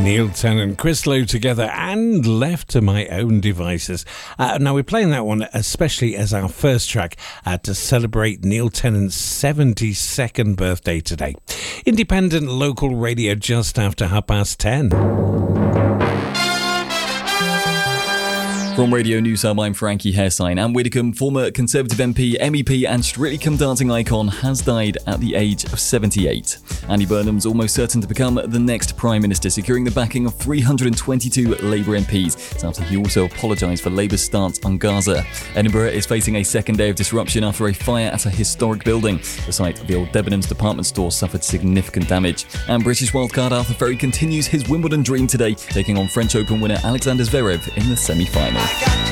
Neil Tennant, Chris Lowe together and Left to My Own Devices. Now we're playing that one especially as our first track to celebrate Neil Tennant's 72nd birthday today. Independent local radio just after 10:30. From Radio News Hub, I'm Frankie Hairsign. Anne Widdecombe, former Conservative MP, MEP and Strictly Come Dancing icon, has died at the age of 78. Andy Burnham's almost certain to become the next Prime Minister, securing the backing of 322 Labour MPs. It's after he also apologised for Labour's stance on Gaza. Edinburgh is facing a second day of disruption after a fire at a historic building. The site of the old Debenhams department store suffered significant damage. And British wildcard Arthur Ferry continues his Wimbledon dream today, taking on French Open winner Alexander Zverev in the semi-final.